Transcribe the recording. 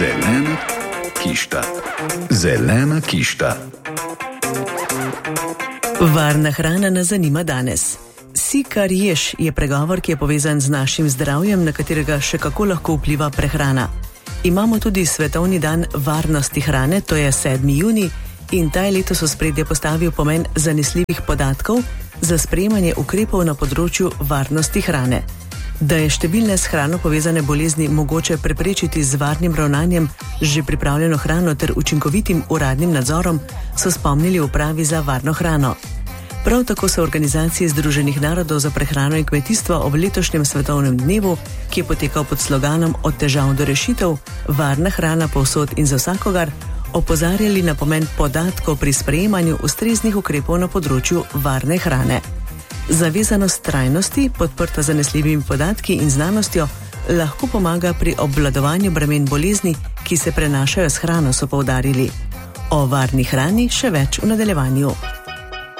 Zelena kišta. Zelena kišta. Varna hrana nas zanima danes. Si, kar ješ, je pregovor, ki je povezan z našim zdravjem, na katerega še kako lahko vpliva prehrana. Imamo tudi Svetovni dan varnosti hrane, to je 7. junij, in ta je letos v ospredje postavil pomen zanesljivih podatkov za sprejemanje ukrepov na področju varnosti hrane. Da je številne s hrano povezane bolezni mogoče preprečiti z varnim ravnanjem z že pripravljeno hrano ter učinkovitim uradnim nadzorom, so spomnili v Upravi za varno hrano. Prav tako so organizacije Združenih narodov za prehrano in kmetijstvo ob letošnjem svetovnem dnevu, ki je potekal pod sloganom Od težav do rešitev, varna hrana povsod in za vsakogar, opozarjali na pomen podatkov pri sprejemanju ustreznih ukrepov na področju varne hrane. Zavezanost trajnosti, podprta zanesljivimi podatki in znanostjo, lahko pomaga pri obvladovanju bremen bolezni, ki se prenašajo s hrano, so poudarili. O varni hrani še več v nadaljevanju.